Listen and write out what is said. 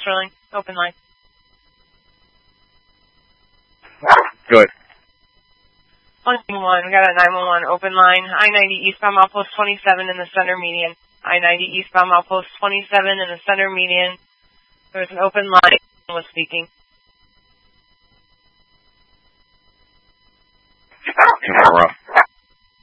Sterling. Open line. Good. 1-1, we got a 911 open line. I-90 eastbound milepost 27 in the center median. I-90 eastbound milepost 27 in the center median. There's an open line. Was speaking. Camera.